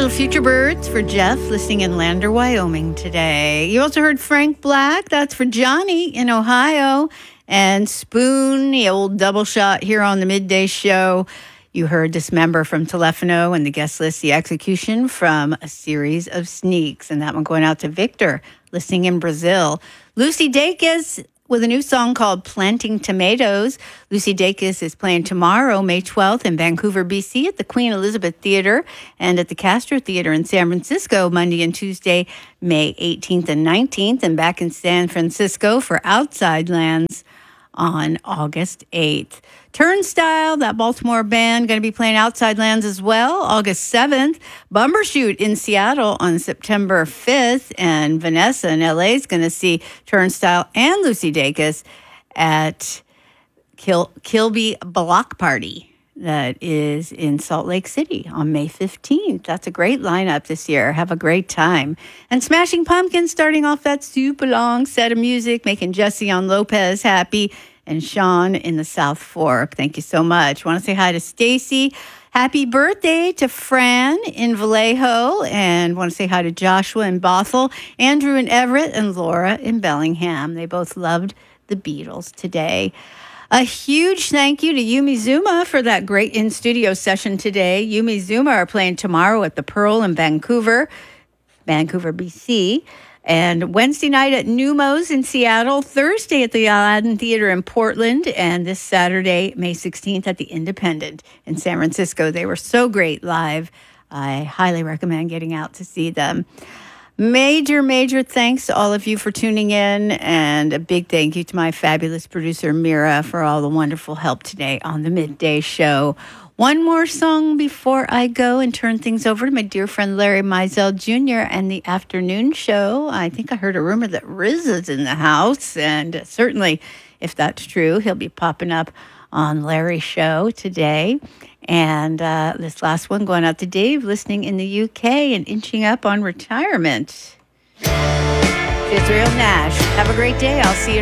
Little Future Birds for Jeff, listening in Lander, Wyoming today. You also heard Frank Black. That's for Johnny in Ohio. And Spoon, the old double shot here on the Midday Show. You heard Dismember from Telefono and the guest list, The Execution from A Series of Sneaks. And that one going out to Victor, listening in Brazil. Lucy Dacus with a new song called Planting Tomatoes. Lucy Dacus is playing tomorrow, May 12th, in Vancouver, BC, at the Queen Elizabeth Theatre and at the Castro Theatre in San Francisco, Monday and Tuesday, May 18th and 19th, and back in San Francisco for Outside Lands on August 8th. Turnstile, that Baltimore band, going to be playing Outside Lands as well, August 7th. Bumbershoot in Seattle on September 5th. And Vanessa in LA is going to see Turnstile and Lucy Dacus at Kilby Block Party. That is in Salt Lake City on May 15th. That's a great lineup this year. Have a great time. And Smashing Pumpkins starting off that super long set of music, making Jesse on Lopez happy, and Sean in the South Fork. Thank you so much. Want to say hi to Stacy. Happy birthday to Fran in Vallejo. And want to say hi to Joshua in Bothell, Andrew in Everett, and Laura in Bellingham. They both loved the Beatles today. A huge thank you to Yumi Zuma for that great in-studio session today. Yumi Zuma are playing tomorrow at the Pearl in Vancouver, BC. And Wednesday night at Numos in Seattle, Thursday at the Aladdin Theater in Portland, and this Saturday, May 16th, at the Independent in San Francisco. They were so great live. I highly recommend getting out to see them. Major thanks to all of you for tuning in, and a big thank you to my fabulous producer, Mira, for all the wonderful help today on the Midday Show. One more song before I go and turn things over to my dear friend Larry Mizell Jr. and the afternoon show. I think I heard a rumor that Riz is in the house, and certainly, if that's true, he'll be popping up on Larry's show today. And this last one going out to Dave, listening in the UK and inching up on retirement. Israel Nash. Have a great day. I'll see you tomorrow.